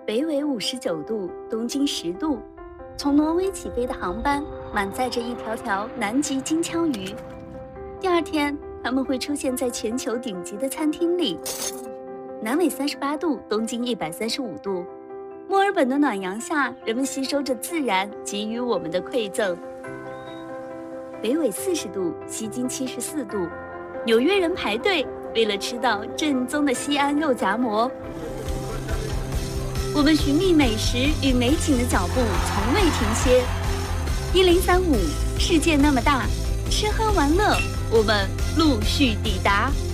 北纬59度，东经10度。从挪威起飞的航班满载着一条条南极金枪鱼。第二天，它们会出现在全球顶级的餐厅里。南纬38度，东经135度。墨尔本的暖阳下，人们吸收着自然给予我们的馈赠。北纬40度，西经74度。纽约人排队，为了吃到正宗的西安肉夹馍。我们寻觅美食与美景的脚步从未停歇。1035，世界那么大，吃喝玩乐，我们陆续抵达。